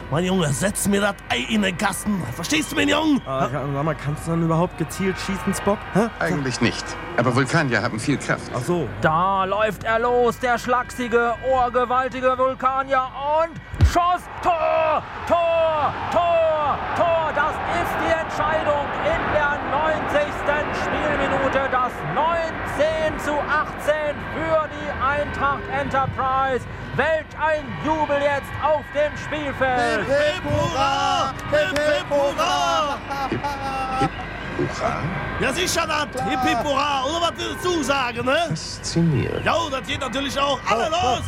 Mein Junge, setz mir das Ei in den Kasten. Verstehst du, mein Junge? Sag mal, kannst du dann überhaupt gezielt schießen, Spock? Hä? Eigentlich nicht. Aber Vulkanier haben viel Kraft. Ach so. Da läuft er los, der schlachsige, ohrgewaltige Vulkanier und Schuss, Tor, Tor, Tor, Tor. Das ist die Entscheidung in der 90. Spielminute. Das 19:18 für die Eintracht Enterprise. Welch ein Jubel jetzt auf dem Spielfeld. Hip, hip, hurra! Hip, hip, hurra! Hurra? Ja, sicher das. Hip, hip, hurra. Oder was willst du sagen, ne? Faszinierend. Ja, das geht natürlich auch. Alle los!